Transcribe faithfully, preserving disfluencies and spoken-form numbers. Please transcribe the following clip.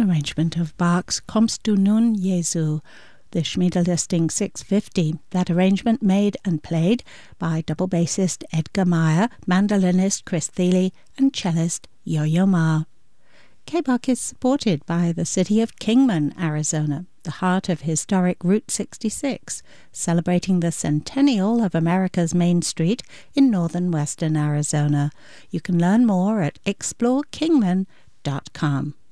an arrangement of Bach's Kommst du nun, Jesu, the Schmiedelisting six fifty. That arrangement made and played by double bassist Edgar Meyer, mandolinist Chris Thile, and cellist Yo-Yo Ma. K-Bach is supported by the city of Kingman, Arizona, the heart of historic Route sixty-six, celebrating the centennial of America's Main Street in northern western Arizona. You can learn more at explore kingman dot com.